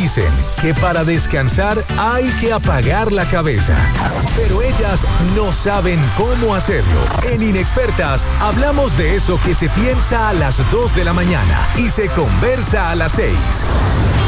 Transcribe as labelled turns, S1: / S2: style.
S1: Dicen que para descansar hay que apagar la cabeza, pero ellas no saben cómo hacerlo. En Inexpertas hablamos de eso que se piensa a las 2 de la mañana y se conversa a las 6.